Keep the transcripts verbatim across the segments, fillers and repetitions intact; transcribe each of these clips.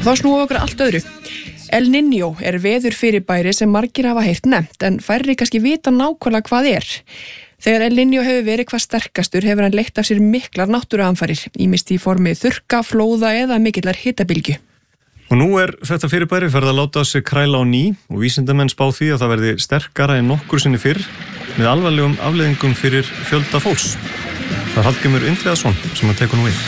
Þá snúum okkur allt öðru. El Niño er veðurfyrirbæri sem margir hafa heyrt nefnt en færri kannski vita nákvæmlega hvað er. Þegar El Niño hefur verið hvað sterkastur hefur hann leitt af sér miklar náttúruhamfarir, ýmist í formi þurrka, flóða eða mikillar hitabylgju. Og nú er þetta fyrirbæri farið að láta á sig kræla á ný og vísindamenn spá því að það verði sterkara en nokkur sinni fyrr með alvarlegum afleiðingum fyrir fjölda fólks. Það er Hallgrímur Indriðason sem að tekur nú við.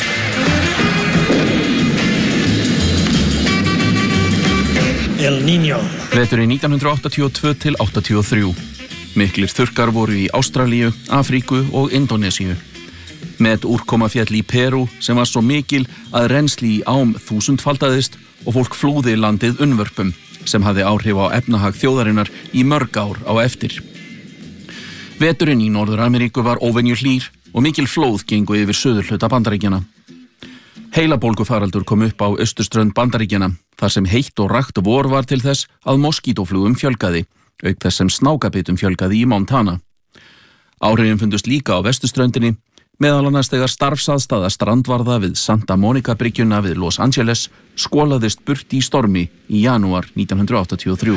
El Niño. Veturinn nítján hundrað áttatíu og tvö til áttatíu og þrjú. Miklir þurrkar voru í Ástralíu, Afríku og Indónesíu. Met úrkoma féll í Perú sem var svo mikil að rennsli í ám þúsundfaldaðist og fólk flúði landið unnvörpum sem hafði áhrif á efnahag þjóðarinnar í mörg ár á eftir. Veturinn í Norður-Ameríku var óvenju hlýr og mikil flóð gengu yfir suðurhluta Bandaríkjanna. Heilabólgufaraldur kom upp á austurströnd Bandaríkjanna þar sem heitt og rakt vor var til þess að moskítóflugum fjölgaði, auk þess sem snákabitum fjölgaði í Montana. Áhrifin fundust líka á vesturströndinni, meðal annars þegar starfsaðstaða strandvarða við Santa Monica bryggjuna við Los Angeles skolaðist burt í stormi í janúar nítján hundrað áttatíu og þrjú.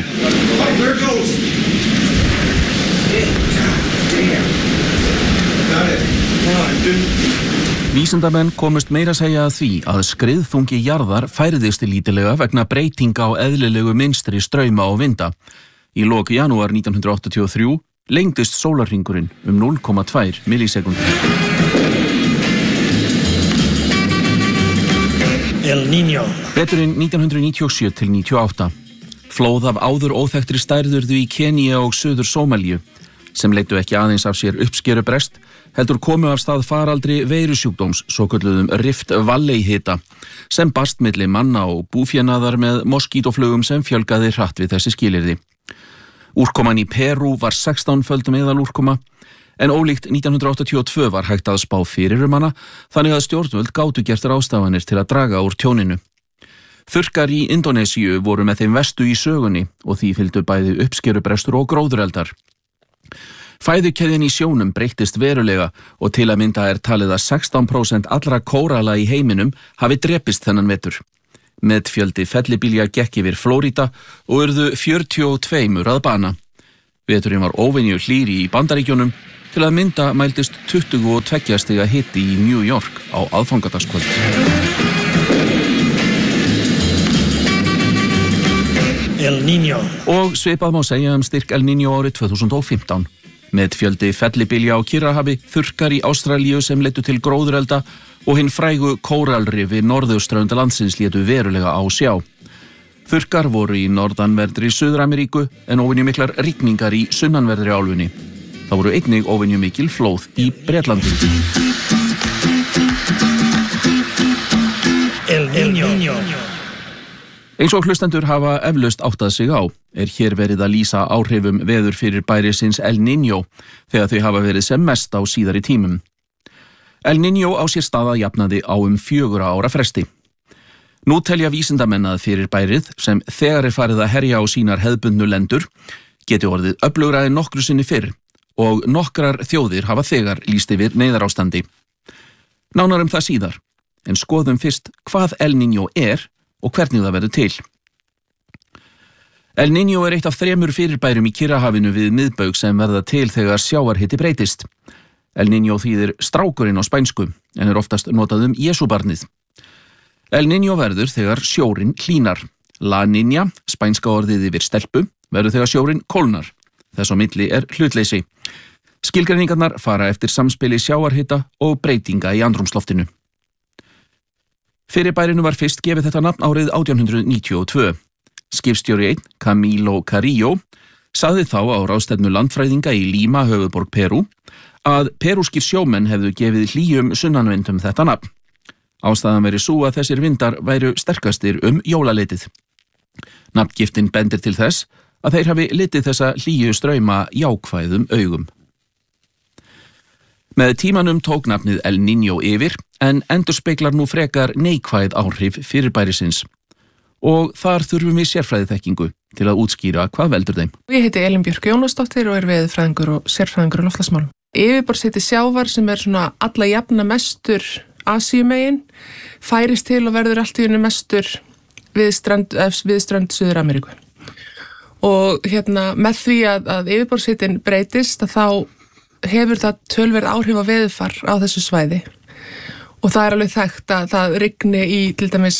Vísindamenn komust meira að segja að því að skriðþungi jarðar færðist lítilega vegna breytinga á eðlilegu mynstri strauma og vinda. Í lok janúar nítján hundrað áttatíu og þrjú lengdist sólarhringurinn um núll komma tvær millisekúndur. El Niño. Veturinn nítján hundrað níutíu og sjö til níutíu og átta. Flóð af áður óþekktri stærðurðu í Kenía og Suður Sómalíu, sem leiddu ekki aðeins af sér uppskerubrest, heldur komu af stað faraldri veirusjúkdóms, svokölluðum Rift Valley hita, sem barst milli manna og búfénaðar með moskítóflugum sem fjölgaði hratt við þessi skilyrði. Úrkoman í Perú var sextánföld meðalúrkoma, en ólíkt nítján hundrað áttatíu og tvö var hægt að spá fyrir um hana, þannig að stjórnvöld gátu gert ráðstafanir til að draga úr tjóninu. Þurrkar í Indónesíu voru með þeim verstu í sögunni og því fylgdu bæði uppskerubrestur og gróðureldar. Fæðukeðjan í sjónum breyttist verulega og til að mynda er talið að sextán prósent allra kórala í heiminum hafi drepist þennan vetur. Metfjöldi fellibylja gekk yfir Flórída og urðu fjörutíu og tvö að bana. Veturinn var óvenju hlýr í Bandaríkjunum, til að mynda mældist tuttugu og tveggja stiga hiti í New York á aðfangadagskvöld. El Niño. Og svipað má segja um styrk El Niño árið tvö þúsund og fimmtán. Metfjöldi fellibylja á Kyrrahafi, þurrkar í Ástralíu sem leiddu til gróðurelda og hinn frægu kóralrifi norðurströnd landsins létu verulega á sjá. Þurrkar voru í norðanverðri Suður-Ameríku en óvenju miklar rigningar í sunnanverðri álfunni. Það voru einnig óvenju mikil flóð í Bretlandi. El Niño. Eins og hlustendur hafa eflaust áttað sig á, er hér verið að lýsa áhrifum veðurfyrirbærisins El Niño þegar þau hafa verið sem mest á síðari tímum. El Niño á sér stað að jafnaði á um fjögurra ára fresti. Nú telja vísindamenn að fyrirbærið, sem þegar er farið að herja á sínar hefðbundnu lendur, geti orðið öflugra en nokkru sinni fyrr og nokkrar þjóðir hafa þegar lýst yfir neyðarástandi. Nánar um það síðar, en skoðum fyrst hvað El Niño er og hvernig það verður til. El Niño er eitt af þremur fyrirbærum í Kyrrahafinu við miðbaug sem verða til þegar sjávarhiti breytist. El Niño þýðir strákurinn á spænsku, en er oftast notað um Jesúbarnið. El Niño verður þegar sjórinn hlýnar. La Niña, spænska orðið yfir stelpu, verður þegar sjórinn kólnar. Þess á milli er hlutleysi. Skilgreiningarnar fara eftir samspili sjávarhita og breytinga í andrúmsloftinu. Fyrirbærinu var fyrst gefið þetta nafn árið átján hundrað níutíu og tvö. Skipstjóri einn, Camilo Carrillo, sagði þá á ráðstefnu landfræðinga í Lima, höfuðborg Perú, að perúskir sjómenn hefðu gefið hlýjum sunnanvindum þetta nafn. Ástæðan veri sú að þessir vindar væru sterkastir um jólaleytið. Nafngiftin bendir til þess að þeir hafi litið þessa hlýju strauma jákvæðum augum. Með tímanum tók nafnið El Niño yfir, en endurspeglar nú frekar neikvæð áhrif fyrirbærisins. Og þar þurfum við sérfræðiþekkingu til að útskýra hvað veldur þeim. Ég heiti Elín Björk Jónasdóttir og er veðurfræðingur og sérfræðingur í loftslagsmálum. Yfirborðshiti sjávar sem er svona alla jafna mestur Asíumegin færist til og verður allt í einu mestur við strönd, við strönd Suður-Ameríku. Og hérna með því að, að yfirborðshitinn breytist að þá hefur það tölverð áhrif á veðurfar á þessu svæði og það er alveg þekkt að það rigni í til dæmis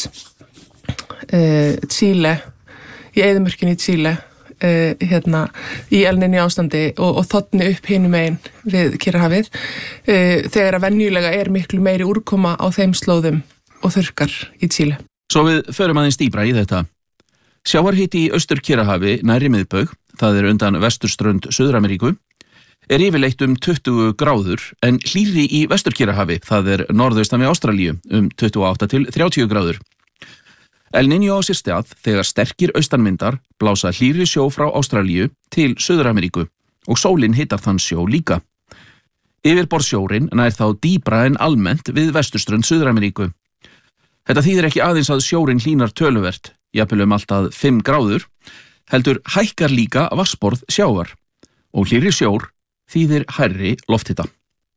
uh, Chile, í eyðimörkinni í Chile uh, hérna í El Niño ástandi og, og þotni upp hinum megin við Kyrrahafið uh, þegar að venjulega er miklu meiri úrkoma á þeim slóðum og þurrkar í Chile. Svo við förum aðeins dýpra í þetta. Sjávarhiti í Austur-Kyrrahafi nærri miðbaug, það er undan vesturströnd Suður-Ameríku, er yfirleitt um tuttugu gráður en hlýrri í Vestur-Kyrrahafi, það er norðaustan við Ástralíu, um tuttugu og átta til þrjátíu gráður. El Niño á sér stað þegar sterkir austanvindar blása hlýrri sjó frá Ástralíu til Suður-Ameríku og sólin hitar þann sjó líka. Yfirborðssjórinn nær þá dýpra en almennt við vesturströnd Suður-Ameríku. Þetta þýðir ekki aðeins að sjórinn hlýnar töluvert, jafnvel um allt að fimm gráður, heldur hækkar líka vatnsborð sjávar og hlýrri sjór þýðir hærri lofthita.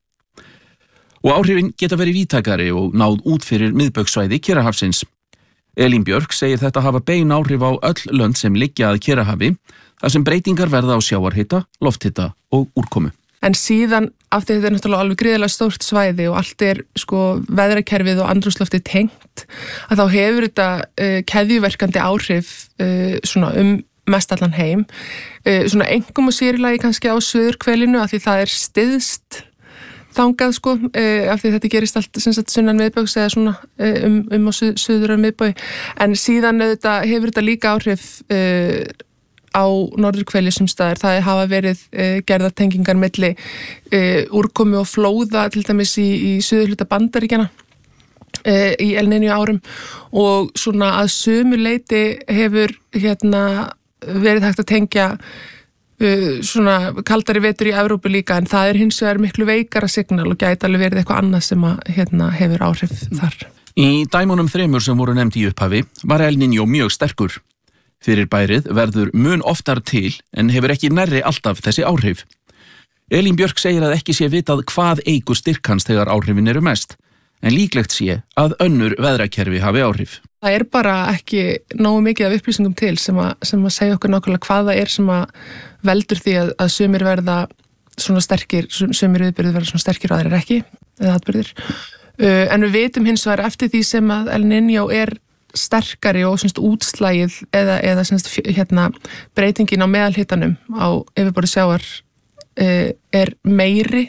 Og áhrifin geta verið víðtækari og náð út fyrir miðbaugsvæði Kyrrahafsins. Elín Björk segir þetta hafa bein áhrif á öll lönd sem liggja að Kyrrahafi, þar sem breytingar verða á sjávarhita, lofthita og úrkomu. En síðan, af því þetta er náttúrulega alveg gríðarlega stórt svæði og allt er sko veðrakerfið og andrúmsloftið tengt, að þá hefur þetta uh, keðjuverkandi áhrif uh, svona um mest allan heim. Uh, svona engum og sérilagi kannski á suðurhvelinu af því það er styðst þangað sko, uh, af því þetta gerist allt sem sagt sunnan miðbaugs eða svona uh, um, um á suð, suður og miðbaugi. En síðan þetta, hefur þetta líka áhrif uh, á norðurhveli sem staðar. Það hafa verið uh, gerðar tengingar milli uh, úrkomu og flóða til dæmis í, í suðurhluta Bandaríkjanna uh, í El Niño árum og svona að sumu leyti hefur hérna verið hægt að tengja uh, svona kaldari vetur í Evrópu líka en það er hins vegar miklu veikara signal og gæti alveg verið eitthvað annað sem að hérna hefur áhrif þar. Í dæmunum þremur sem voru nefnd í upphafi var El Niño mjög sterkur. Fyrirbærið verður mun oftar til en hefur ekki nærri alltaf þessi áhrif. Elín Björk segir að ekki sé vitað hvað eykur styrk hans þegar áhrifin eru mest, en líklegt sé að önnur veðrakerfi hafi áhrif. Það er bara ekki nógu mikið af upplýsingum til sem að, sem að segja okkur nákvæmlega hvað það er sem að veldur því að, að sumir verða svona sterkir, sumir viðbyrðir verða svona sterkir og aðrir ekki, eða atbyrðir. Uh, en við vitum hins vegar eftir því sem að El Niño er sterkari og semst útslægið eða, eða semst hérna breytingin á meðalhitanum á yfirborði sjávar uh, er meiri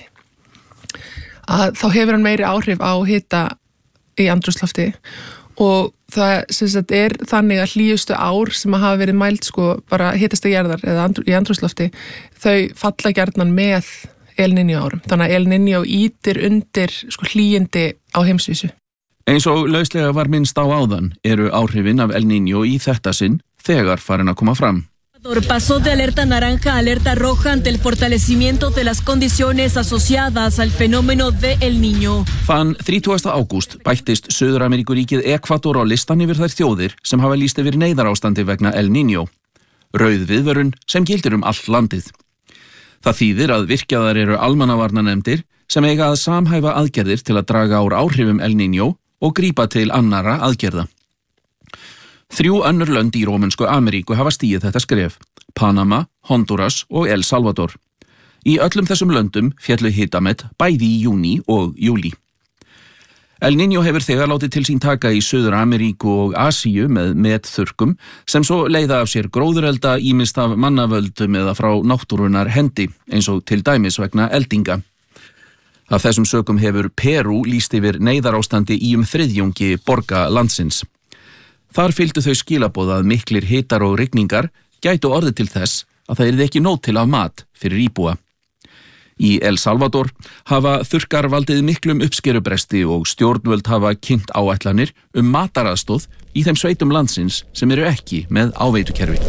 að þá hefur hann meiri áhrif á hita í andrúmslofti og það semst er þannig að hlýjustu ár sem að hafa verið mæld sko bara hitasta jarðar eða andru, í andrúmslofti þau falla gjarnan með El Niño árum. Þannig að El Niño ítir undir sko hlýjindi á heimsvísu. Eins og lauslega var minnst á áðan eru áhrifin af El Niño í þetta sinn þegar farin að koma fram. Pasó de alerta naranja a alerta roja ante el fortalecimiento de las condiciones asociadas al fenómeno de El Niño. Þann þrítugasta ágúst bættist Suður-Ameríkuríkið Ekvador á listan yfir þær þjóðir sem hafa lýst yfir neyðarástandi vegna El Niño. Rauð viðvörun sem gildir um allt landið. Það þýðir að virkjaðar eru almannavarnanefndir sem eiga að samhæfa aðgerðir til að draga úr áhrifum El Niño og grípa til annara aðgerða. Þrjú önnur lönd í Rómönsku Ameríku hafa stigið þetta skref, Panama, Honduras og El Salvador. Í öllum þessum löndum féllu hitamet bæði í júní og júlí. El Niño hefur þegar látið til sín taka í Suður-Ameríku og Asíu með metþurrkum sem svo leiða af sér gróðurelda ýmist af mannavöldum eða frá náttúrunnar hendi, eins og til dæmis vegna eldinga. Af þessum sökum hefur Perú lýst yfir neyðarástandi í um þriðjungi borga landsins. Þar fylgdu þau skilaboð að miklir hitar og rigningar gætu orðið til þess að það yrði ekki nóg til af mat fyrir íbúa. Í El Salvador hafa þurrkar valdið miklum uppskerubresti og stjórnvöld hafa kynnt áætlanir um mataraðstóð í þeim sveitum landsins sem eru ekki með áveitukerfi.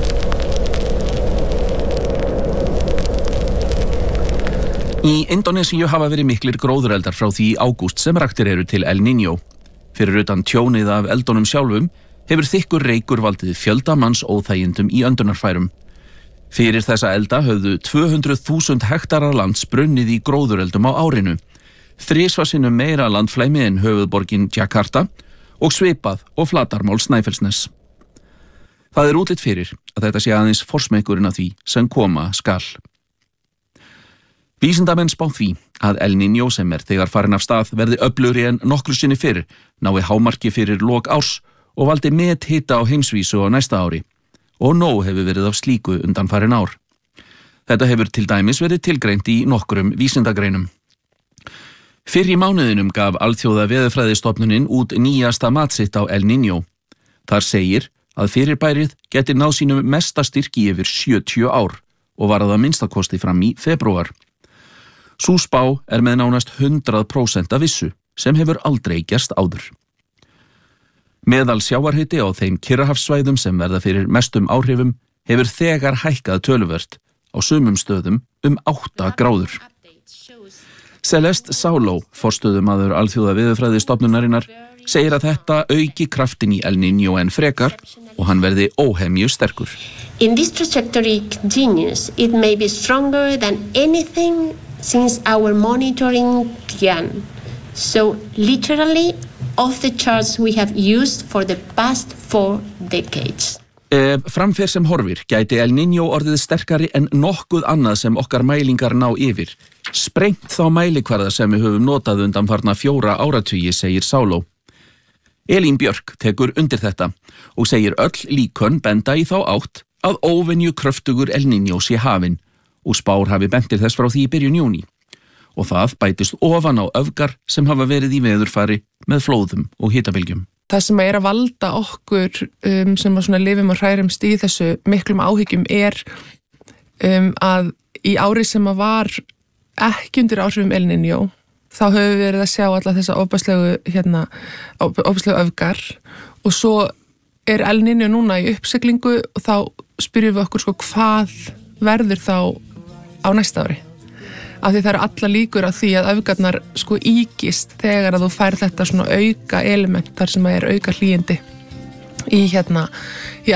Í Indónesíu hafa verið miklir gróðureldar frá því í ágúst sem raktir eru til El Niño. Fyrir utan tjónið af eldunum sjálfum hefur þykkur reykur valdið fjölda manns óþægindum í öndunarfærum. Fyrir þessa elda höfðu tvö hundruð þúsund hektarar lands brunnið í gróðureldum á árinu. Þrisvar sinnum meira landflæmi en höfuðborgin Jakarta og svipað og flatarmál Snæfellsness. Það er útlit fyrir að þetta sé aðeins forsmekkurinn af því sem koma skal. Vísindamenn spá því að El Niño sem er þegar farin af stað verði öflugri en nokkru sinni fyrr, nái hámarki fyrir lok árs og valdi methita á heimsvísu á næsta ári. Og nóg hefur verið af slíku undanfarin ár. Þetta hefur til dæmis verið tilgreint í nokkrum vísindagreinum. Fyrr í mánuðinum gaf Alþjóða veðurfræðistofnunin út nýjasta mat sitt á El Niño. Þar segir að fyrirbærið geti náð sínum mesta styrki yfir sjötíu ár og var að minnstakosti fram í febrúar. Sú spá er með nánast hundrað prósent af vissu sem hefur aldrei gerst áður. Meðal sjávarhiti á þeim Kyrrahafssvæðum sem verða fyrir mestum áhrifum hefur þegar hækkað töluvert á sumum stöðum um átta gráður. Celeste Saulo, forstöðumaður Alþjóða veðurfræðistofnunarinnar, segir að þetta auki kraftin í El Niño en frekar og hann verði óhemju sterkur. In this trajectory continues, it may be stronger than anything since our monitoring began. So literally off the charts we have used for the past four decades. Ef framfer sem horfir gæti El Niño orðið sterkari en nokkuð annað sem okkar mælingar ná yfir. Sprengt þá mælikvarða sem við höfum notað undanfarna fjóra áratugi, segir Saulo. Elín Björk tekur undir þetta og segir öll líkön benda í þá átt að óvenju kröftugur El Niño sé hafinn og spár hafi bentir þess frá því í byrjun júní. Og það bætist ofan á öfgar sem hafa verið í veðurfari með flóðum og hitabylgjum. Það sem er að valda okkur um, sem að svona lifum og hrærimst í þessu miklum áhyggjum er um, að í ári sem að var ekki undir áhrifum El Niño, þá höfum við verið að sjá alla þessa ofbæslegu hérna, ofbæslegu öfgar og svo er El Niño núna í uppsiglingu og þá spyrjum við okkur sko hvað verður þá á næsta ári. Af því það eru alla líkur á því að öfgarnar sko íkist þegar að þú fær þetta svona auka element þar sem að er auka hlýindi í hérna í